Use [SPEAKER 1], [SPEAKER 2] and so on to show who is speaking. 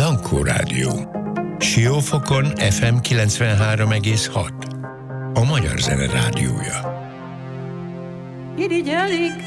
[SPEAKER 1] Dankó Rádió. Siófokon FM 93,6. A Magyar Zene Rádiója.
[SPEAKER 2] Irigyelik